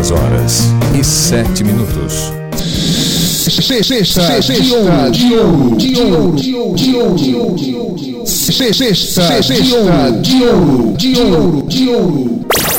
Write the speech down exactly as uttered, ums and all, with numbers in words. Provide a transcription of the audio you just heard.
duas horas e sete minutos. Sexta de ouro, de ouro, de ouro, de ouro, de ouro, de ouro, de ouro, de ouro. Sexta de ouro, de ouro, de ouro, de ouro.